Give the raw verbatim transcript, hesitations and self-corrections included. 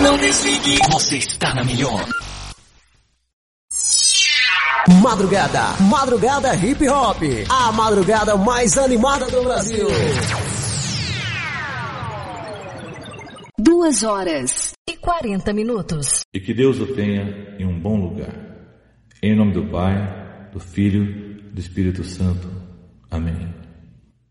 Não desligue, você está na melhor. Madrugada, madrugada hip hop, a madrugada mais animada do Brasil. Duas horas e quarenta minutos. E que Deus o tenha em um bom lugar. Em nome do Pai, do Filho, do Espírito Santo. Amém.